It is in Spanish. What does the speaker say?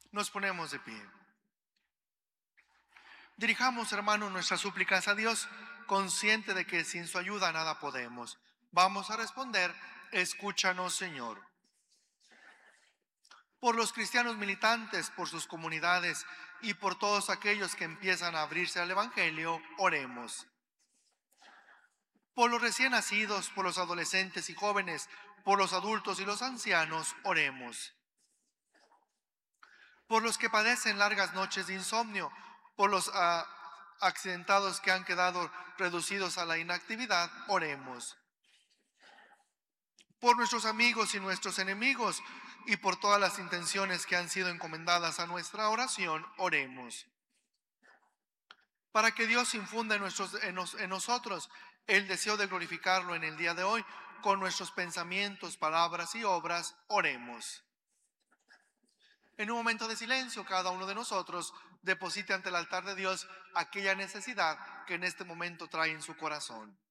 Nos ponemos de pie. Dirijamos, hermanos, nuestras súplicas a Dios, consciente de que sin su ayuda nada podemos. Vamos a responder: escúchanos, Señor. Por los cristianos militantes, por sus comunidades y por todos aquellos que empiezan a abrirse al Evangelio, oremos. Por los recién nacidos, por los adolescentes y jóvenes, por los adultos y los ancianos, oremos. Por los que padecen largas noches de insomnio, por los accidentados que han quedado reducidos a la inactividad, oremos. Por nuestros amigos y nuestros enemigos y por todas las intenciones que han sido encomendadas a nuestra oración, oremos. Para que Dios infunda en nosotros el deseo de glorificarlo en el día de hoy, con nuestros pensamientos, palabras y obras, oremos. En un momento de silencio, cada uno de nosotros deposite ante el altar de Dios aquella necesidad que en este momento trae en su corazón.